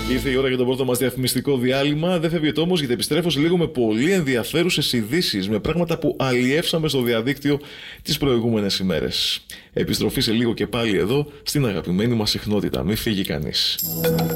Ήρθε η ώρα για το πρώτο μας διαφημιστικό διάλειμμα. Δεν φεύγετε όμως, γιατί επιστρέφω σε λίγο με πολύ ενδιαφέρουσες ειδήσεις, με πράγματα που αλλιεύσαμε στο διαδίκτυο τις προηγούμενες ημέρες. Επιστροφή σε λίγο και πάλι εδώ, στην αγαπημένη μας συχνότητα. Μην φύγει κανείς.